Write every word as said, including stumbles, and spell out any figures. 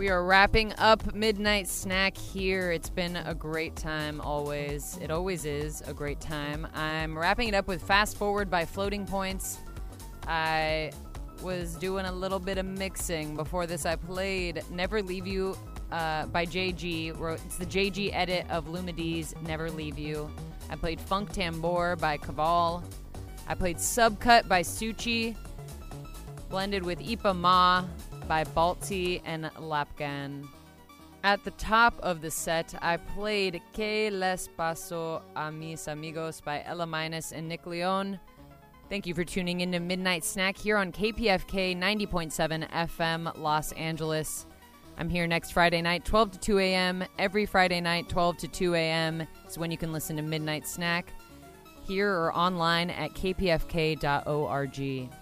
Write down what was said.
We are wrapping up Midnight Snack here. It's been a great time always. It always is a great time. I'm wrapping it up with Fast Forward by Floating Points. I was doing a little bit of mixing. Before this, I played Never Leave You uh, by J G. It's the J G edit of Lumidee's Never Leave You. I played Funk Tambor by Kaval. I played Subcut by Suchi, blended with Ipa Ma by Balti and Lapgan. At the top of the set, I played Que les paso a mis amigos by Ella Minus and Nick Leon. Thank you for tuning in to Midnight Snack here on K P F K ninety point seven F M Los Angeles. I'm here next Friday night, twelve to two a.m. Every Friday night, twelve to two a.m. is when you can listen to Midnight Snack here or online at k p f k dot org.